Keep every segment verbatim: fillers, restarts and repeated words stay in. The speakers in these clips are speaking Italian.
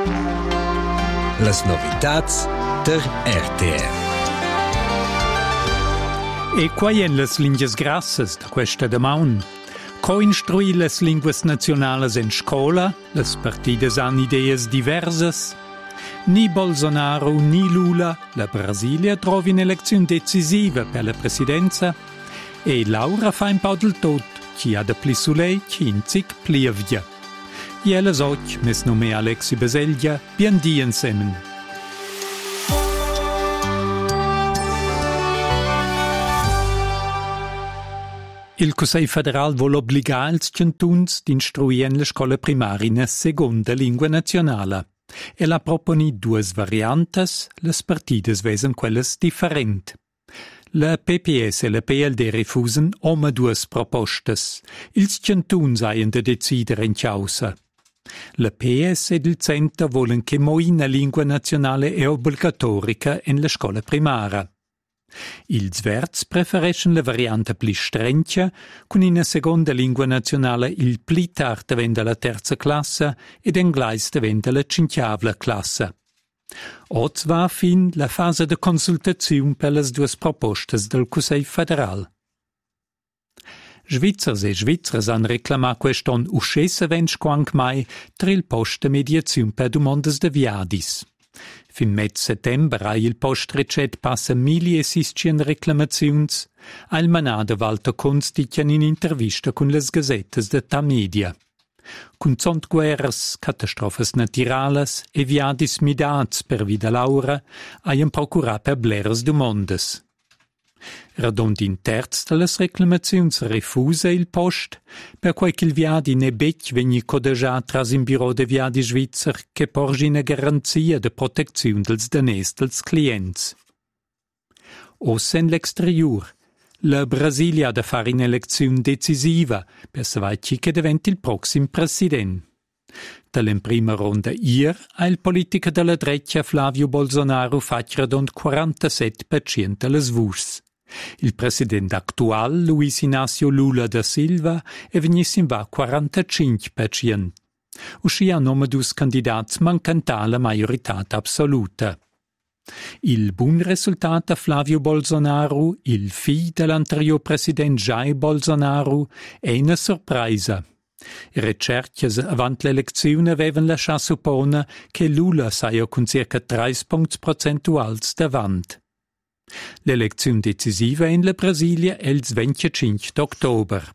Las novitats der R T R. E quai en las linguas grassas da questa damaun? Co instruir las linguas nazionales en scola, las partidas han ideas diversas. Ni Bolsonaro ni Lula, la Brasilia trovi un'elezione decisiva per la presidenza e Laura fa un po' del tot, chi ha da pli sulei, chi in zic plievia. I elas oc, mes nome Alexi Baselgia, bien di insemen. Il Consiglio federal vuol obbligare ils cantuns d'instruire in la scola primaria in seconda lingua nazionale. E la proponi duas variantes, las partidas vesen quelles different. La P P S e la P L D refusen ome duas propostas. Ils cantuns haien de decidere in causa. La P S ed il Center volen che moi una lingua nazionale è obbligatorica in la scola primaria. Ils verts preferiscono la variante pli strengia, con in seconda lingua nazionale il pli tard venda la terza classe ed inglese venda la cinquiavla classe. Oz va a fin la fase de consultazione per le due proposte del Consiglio federal. Svizzers e Svizzers han reclamato queston uscesse vensch quanc mai tra il post de mediazione per domandas de viadis. Fin met settember ha il post recet passa mili e siscien reclamaziuns, ha il manada Walter Kunz dicen in intervista con les gazettes de ta media. Cun zont guerras, catastrofes naturales e viadis midats per vida Laura, haien procura per bleras domandas. Radont in terz de las reclamaziuns refusa il post, per quai qu'il viadi ne bec vegni codegia tras in bureau de viadi svizzer che porgi una garanzia de proteziun dels danès dels clients. Ossa en l'exterior, la Brasilia ha da fare un'elezione decisiva per savai chi che diventi il proxim president. Dalla prima ronda ier ha il politico della dreccia Flavio Bolsonaro fatto radont quarantasette per cento les vus. Il presidente attual, Luis Inácio Lula da Silva, è venuto in va quarantacinque per cento. Uscì a nome dus candidats mancanta la maggiorità assoluta. Il buon risultato a Flavio Bolsonaro, il figlio dell'anterior presidente Jair Bolsonaro, è una sorpresa. I ricerche avant l'elezione avevano lasciato suppone che Lula saia con circa tre punti percentuali davanti. L'elezione decisiva in la Brasilia è il venticinque ottobre.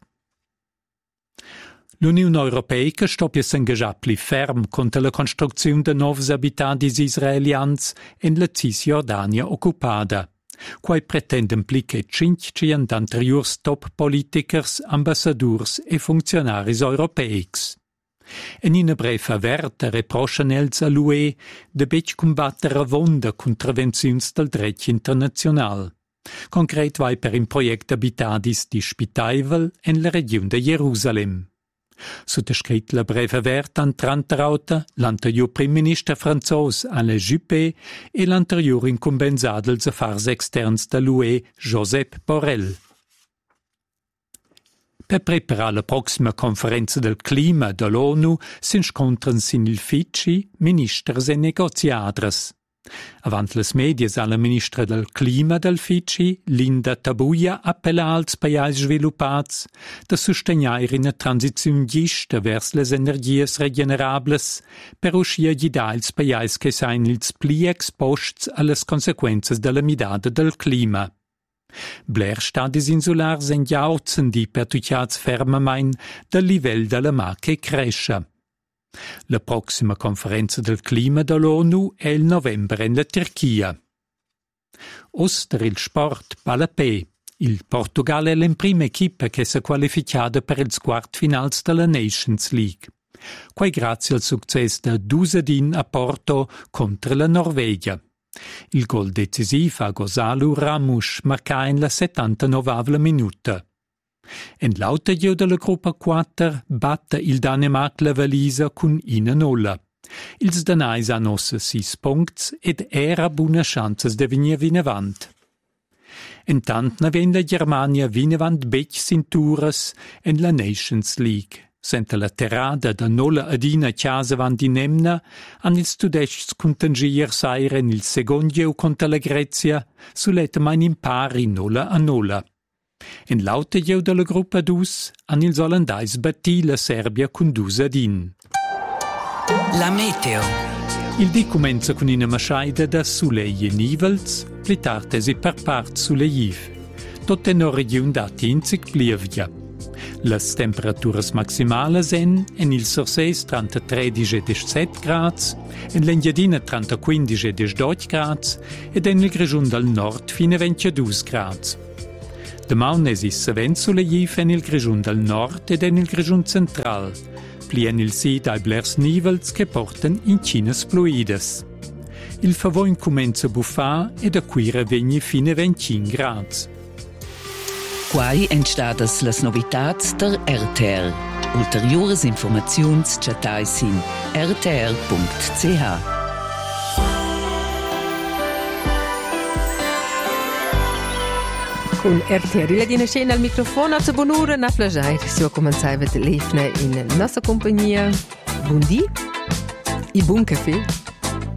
L'Unione Europea stoppia s'engagiar pli ferm contro la costruzione de novs abitadis israelians in la Cisjordania occupata. Quai pretenden pli che cinquecento d'anteriors top politikers, ambassadors e funzionaris europeics. En in breva verta reproschen els a l'U E de bec combattere a vonda contravenziuns del dret internazional. Concret vai per un project abitadis di Spitaivel en la regione de Jerusalem. Sottoscrit la breve verta an Trantrauta, l'anterior prim minister franzos Alain Juppé e l'anterior incumbenzat dels affars externs de l'U E Josep Borrell. Per preparare la prossima conferenza del clima dell'ONU si incontrano sin il Fici ministers e negoziadres. Avant les medias alla ministra del clima del Fici, Linda Tabuya, appella als paesi sviluppats da sostenere una transizione giusta verso le energie regenerables per uscire gli als paesi che sono ils pli exposti alle conseguenze della midada del clima. Blair stadis insulars en jauzen di pertucciats fermamain del livell della mar che cresce. La prossima conferenza del clima dell'ONU è il novembre in la Turchia. Oster il sport palapè. Il Portogallo è la prima equipa che si è qualificata per il quartfinals della Nations League. Quai grazie al successo da Dusadin a Porto contro la Norvegia. Il gol decisivo a Gonzalo Ramos marcà in la settantanovesima minuta. En l'auto della gruppa quattro batte il Danemark la Valisa con una nulla. Ils danais hanno sei punti ed era buona chance di venire vinavant. Intant ne venne la Germania vinavant bec cintures en la Nations League. senta la terrada da nola adina chiasa van di Nemna, han ils studests contangir sairen il secondio contra la Grezia, suletta main impari nola a nola. In laute jeu della gruppa dus han ils olandais batti la Serbia con dus adin. La meteo. Il di comincia con una maschaida da Sulei e Nivels, pli tartesi per part Suleiv. Totte no region dati inzig blievgia. Las temperaturas maximales en, en il Sorseis trentatré e diciassette grads, en l'Engiadina trentaquinque e diciotto grads, ed en il Grigiun del Nord fine ventidue grads. Demaun esis savent Suleiv en il Grigiun del Nord ed en il Grigiun Central, pli en il sid ai blers nivels che porten in cinas fluides. Il favor comincia a buffar ed a quira vegni fine venticinque grads. Quai entstadas las novitats der R T R. Ulteriores informaziuns chatais in r t r punct c h. Con R T R, la dina scena al microfono, a buon'ora, na plagiare, si va cominciare a lefne in nostra compagnia. Buon dì e buon caffè.